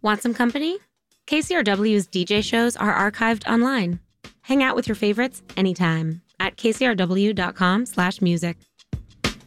Want some company? KCRW's DJ shows are archived online. Hang out with your favorites anytime at kcrw.com/music.